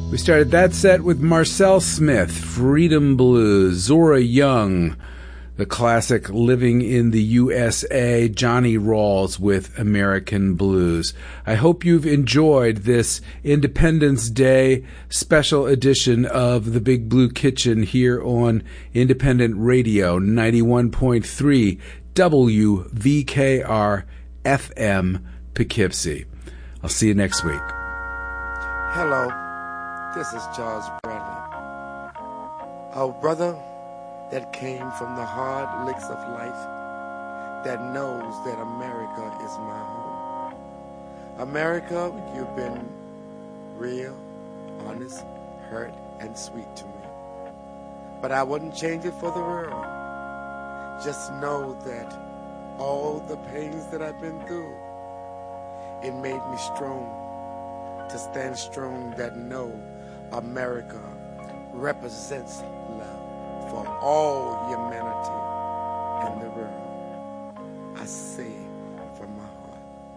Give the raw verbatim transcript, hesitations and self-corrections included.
We started that set with Marcel Smith, Freedom Blues, Zora Young, the classic Living in the U S A, Johnny Rawls with American Blues. I hope you've enjoyed this Independence Day special edition of The Big Blue Kitchen here on Independent Radio ninety-one point three W V K R F M Poughkeepsie. I'll see you next week. Hello, this is Charles Bradley, a brother that came from the hard licks of life, that knows that America is my home. America, you've been real, honest, hurt, and sweet to me. But I wouldn't change it for the world. Just know that all the pains that I've been through, it made me strong to stand strong, that no, America represents love for all humanity and the world.